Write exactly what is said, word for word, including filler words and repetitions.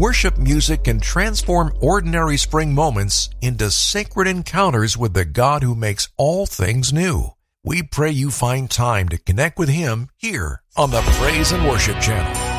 Worship music can transform ordinary spring moments into sacred encounters with the God who makes all things new. We pray you find time to connect with Him here on the Praise and Worship Channel.